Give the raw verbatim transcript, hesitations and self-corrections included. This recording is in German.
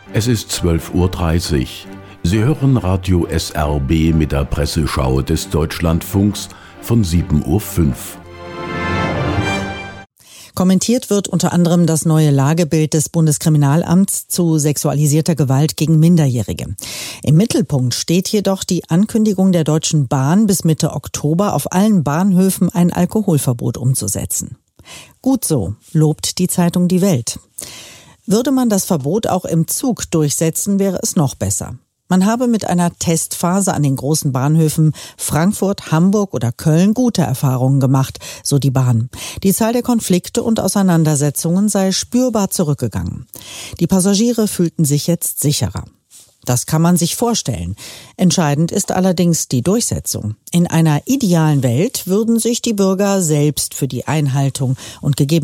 Es ist zwölf Uhr dreißig. Sie hören Radio S R B mit der Presseschau des Deutschlandfunks von sieben Uhr fünf. Kommentiert wird unter anderem das neue Lagebild des Bundeskriminalamts zu sexualisierter Gewalt gegen Minderjährige. Im Mittelpunkt steht jedoch die Ankündigung der Deutschen Bahn, bis Mitte Oktober auf allen Bahnhöfen ein Alkoholverbot umzusetzen. Gut so, lobt die Zeitung Die Welt. Würde man das Verbot auch im Zug durchsetzen, wäre es noch besser. Man habe mit einer Testphase an den großen Bahnhöfen Frankfurt, Hamburg oder Köln gute Erfahrungen gemacht, so die Bahn. Die Zahl der Konflikte und Auseinandersetzungen sei spürbar zurückgegangen. Die Passagiere fühlten sich jetzt sicherer. Das kann man sich vorstellen. Entscheidend ist allerdings die Durchsetzung. In einer idealen Welt würden sich die Bürger selbst für die Einhaltung und gegebenenfalls